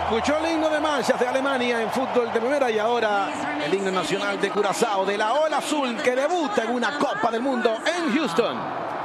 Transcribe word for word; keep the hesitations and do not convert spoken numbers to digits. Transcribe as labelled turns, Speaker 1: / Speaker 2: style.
Speaker 1: escuchó el himno de manchas de Alemania en fútbol de primera y ahora el himno nacional de Curazao, de la Ola Azul, que debuta en una Copa del Mundo en Houston.